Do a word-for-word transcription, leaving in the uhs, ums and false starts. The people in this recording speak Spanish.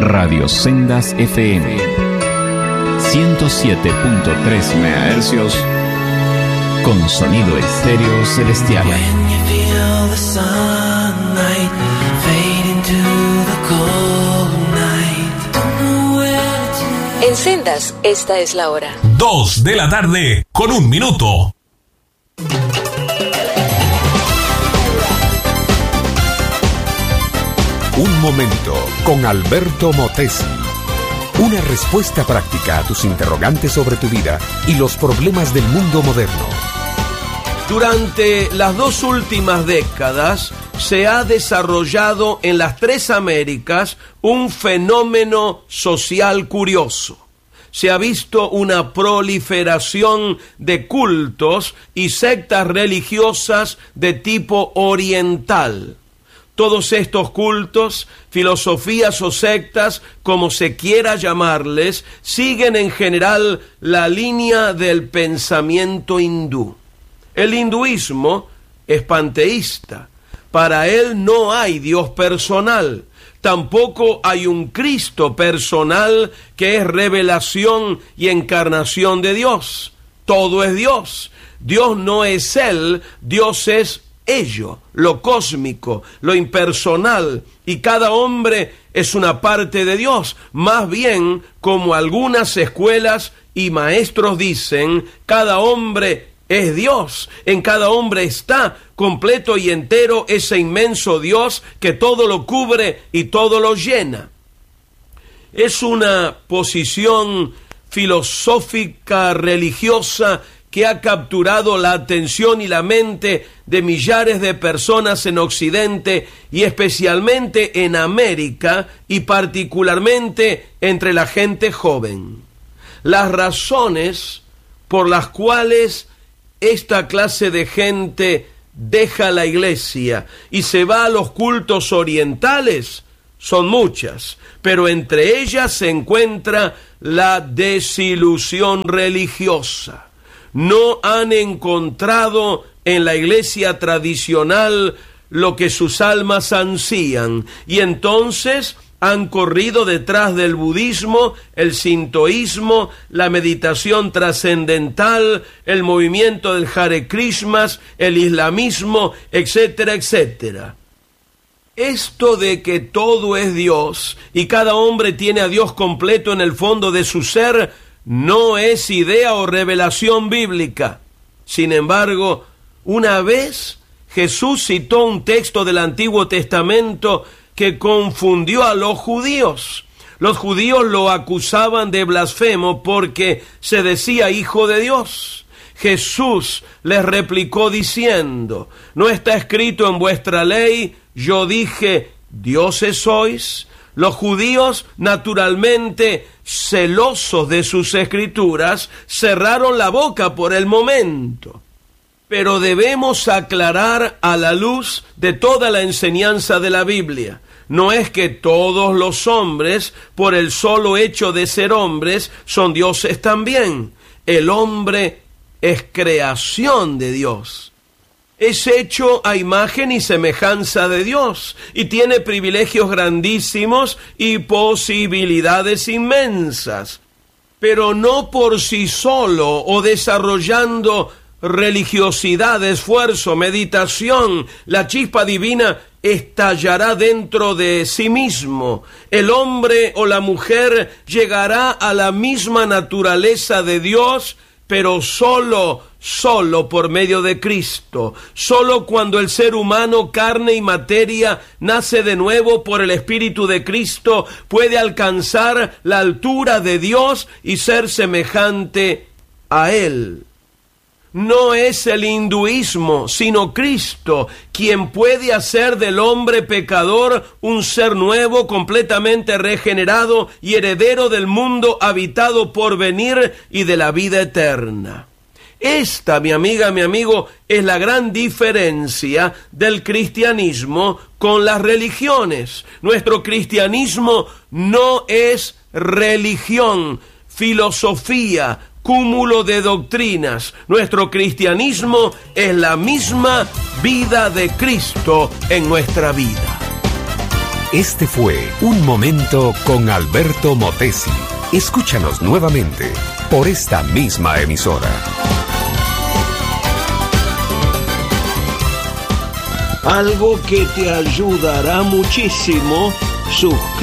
Radio Sendas F M ciento siete punto tres megahercios con sonido estéreo celestial. En Sendas, esta es la hora. Dos de la tarde con un minuto. Un momento con Alberto Motesi. Una respuesta práctica a tus interrogantes sobre tu vida y los problemas del mundo moderno. Durante las dos últimas décadas se ha desarrollado en las tres Américas un fenómeno social curioso. Se ha visto una proliferación de cultos y sectas religiosas de tipo oriental. Todos estos cultos, filosofías o sectas, como se quiera llamarles, siguen en general la línea del pensamiento hindú. El hinduismo es panteísta. Para él no hay Dios personal. Tampoco hay un Cristo personal que es revelación y encarnación de Dios. Todo es Dios. Dios no es Él, Dios es ello, lo cósmico, lo impersonal, y cada hombre es una parte de Dios. Más bien, como algunas escuelas y maestros dicen, cada hombre es Dios. En cada hombre está completo y entero ese inmenso Dios que todo lo cubre y todo lo llena. Es una posición filosófica religiosa que ha capturado la atención y la mente de millares de personas en Occidente y especialmente en América y particularmente entre la gente joven. Las razones por las cuales esta clase de gente deja la iglesia y se va a los cultos orientales son muchas, pero entre ellas se encuentra la desilusión religiosa. No han encontrado en la iglesia tradicional lo que sus almas ansían, y entonces han corrido detrás del budismo, el sintoísmo, la meditación trascendental, el movimiento del Hare Krishnas, el islamismo, etcétera, etcétera. Esto de que todo es Dios y cada hombre tiene a Dios completo en el fondo de su ser no es idea o revelación bíblica. Sin embargo, una vez Jesús citó un texto del Antiguo Testamento que confundió a los judíos. Los judíos lo acusaban de blasfemo porque se decía hijo de Dios. Jesús les replicó diciendo, ¿no está escrito en vuestra ley, yo dije, dioses sois? Los judíos, naturalmente celosos de sus escrituras, cerraron la boca por el momento. Pero debemos aclarar a la luz de toda la enseñanza de la Biblia. No es que todos los hombres, por el solo hecho de ser hombres, son dioses también. El hombre es creación de Dios. Es hecho a imagen y semejanza de Dios y tiene privilegios grandísimos y posibilidades inmensas, pero no por sí solo o desarrollando religiosidad, esfuerzo, meditación. La chispa divina estallará dentro de sí mismo. El hombre o la mujer llegará a la misma naturaleza de Dios, pero solo, solo por medio de Cristo. Solo cuando el ser humano, carne y materia, nace de nuevo por el Espíritu de Cristo, puede alcanzar la altura de Dios y ser semejante a Él. No es el hinduismo, sino Cristo, quien puede hacer del hombre pecador un ser nuevo, completamente regenerado y heredero del mundo habitado por venir y de la vida eterna. Esta, mi amiga, mi amigo, es la gran diferencia del cristianismo con las religiones. Nuestro cristianismo no es religión, filosofía, cúmulo de doctrinas. Nuestro cristianismo es la misma vida de Cristo en nuestra vida. Este fue Un Momento con Alberto Motesi. Escúchanos nuevamente por esta misma emisora. Algo que te ayudará muchísimo, suscríbete.